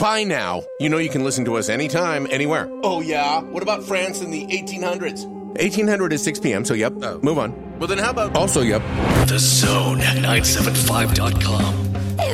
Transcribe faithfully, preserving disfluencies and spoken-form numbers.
By now, you know you can listen to us anytime, anywhere. Oh, yeah? What about France in the eighteen hundreds? eighteen hundred is six p.m., so yep. Oh. Move on. Well, then how about... Also, yep. The Zone at nine seven five dot com.